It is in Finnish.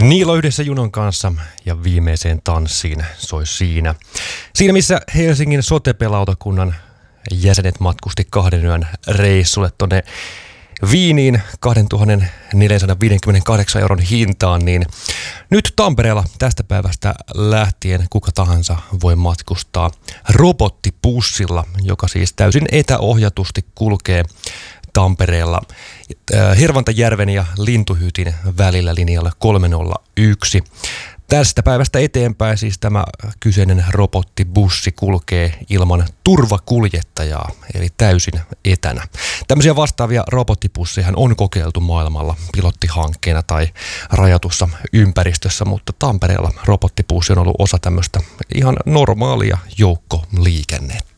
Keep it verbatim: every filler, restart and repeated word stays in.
Niilo yhdessä junan kanssa ja viimeiseen tanssiin soi siinä. Siinä missä Helsingin sote-pelautakunnan jäsenet matkusti kahden yön reissulle tonne Wieniin kaksituhattaneljäsataaviisikymmentäkahdeksan euron hintaan, niin nyt Tampereella tästä päivästä lähtien kuka tahansa voi matkustaa robottibussilla, joka siis täysin etäohjatusti kulkee Tampereella Hervantajärven ja Lintuhytin välillä linjalla kolme nolla yksi. Tästä päivästä eteenpäin siis tämä kyseinen robottibussi kulkee ilman turvakuljettajaa, eli täysin etänä. Tämmöisiä vastaavia robottibusseja on kokeiltu maailmalla pilottihankkeena tai rajatussa ympäristössä, mutta Tampereella robottibussi on ollut osa tämmöistä ihan normaalia joukkoliikennettä.